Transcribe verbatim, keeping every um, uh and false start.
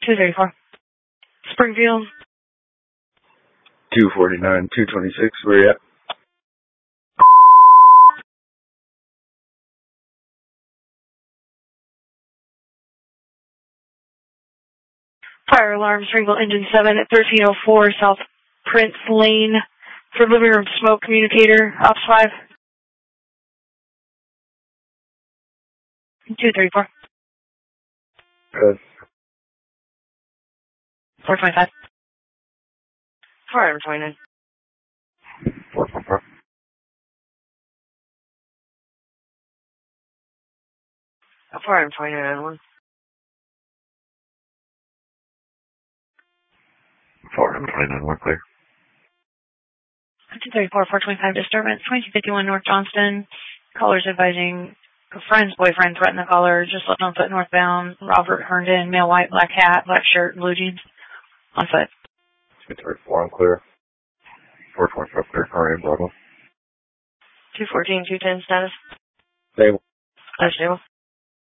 two thirty-four. Springfield. two forty-nine, two twenty-six, where you at? Fire alarm, Springfield Engine seven at thirteen oh four South Prince Lane for living room smoke communicator, Ops five. two thirty-four. Good. four twenty-five. four twenty-nine. four twenty-four. four twenty-nine, one. four twenty-nine, one clear. two thirty-four, four twenty-five disturbance, twenty-two fifty-one North Johnston. Callers advising a friend's boyfriend threatened the caller, just left on foot northbound. Robert Herndon, male white, black hat, black shirt, blue jeans. On foot. two thirty-four, I'm clear. four twenty-five clear, R A Bravo. two fourteen, two ten status. Stable. Uh, stable.